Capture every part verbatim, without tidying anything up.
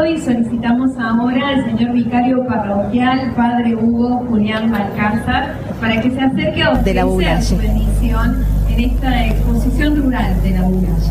hoy. Solicitamos ahora al señor vicario parroquial, padre Hugo Julián Balcázar, para que se acerque a ofrecer su bendición en esta exposición rural de la Bulaya.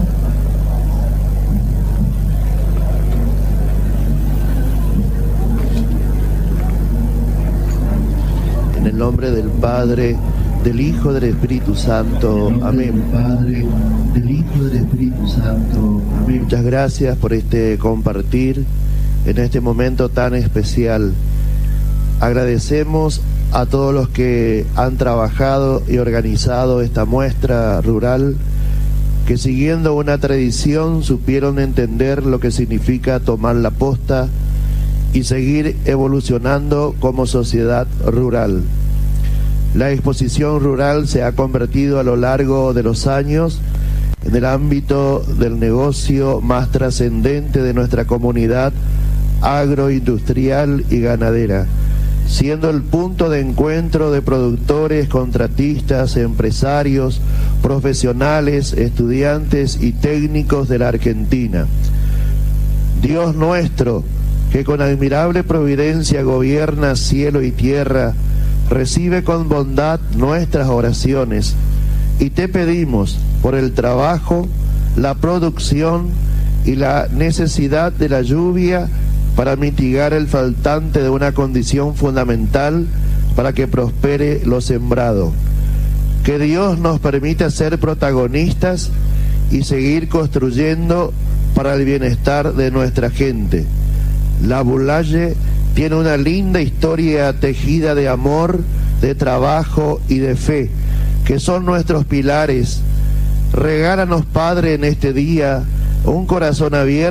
En el nombre del Padre, del Hijo, del Espíritu Santo. Amén. Del Padre, del Hijo, del Espíritu Santo. Amén. Muchas gracias por este compartir en este momento tan especial. Agradecemos a todos los que han trabajado y organizado esta muestra rural, que siguiendo una tradición supieron entender lo que significa tomar la posta y seguir evolucionando como sociedad rural. La exposición rural se ha convertido a lo largo de los años en el ámbito del negocio más trascendente de nuestra comunidad agroindustrial y ganadera, siendo el punto de encuentro de productores, contratistas, empresarios, profesionales, estudiantes y técnicos de la Argentina. Dios nuestro, que con admirable providencia gobierna cielo y tierra, recibe con bondad nuestras oraciones, y te pedimos por el trabajo, la producción y la necesidad de la lluvia para mitigar el faltante de una condición fundamental para que prospere lo sembrado. Que Dios nos permita ser protagonistas y seguir construyendo para el bienestar de nuestra gente. La Bulaye tiene una linda historia tejida de amor, de trabajo y de fe, que son nuestros pilares. Regálanos, Padre, en este día un corazón abierto